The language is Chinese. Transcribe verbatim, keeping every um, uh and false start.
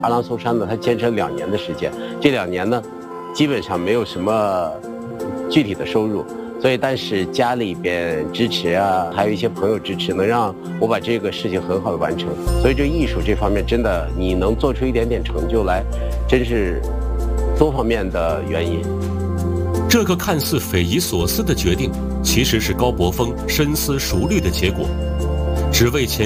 阿郎松山呢，他坚持了两年的时间，这两年呢，基本上没有什么具体的收入，所以但是家里边支持啊，还有一些朋友支持，能让我把这个事情很好的完成。所以这艺术这方面真的，你能做出一点点成就来，真是多方面的原因。 这个看似匪夷所思的决定，其实是高伯峰深思熟虑的结果，只为前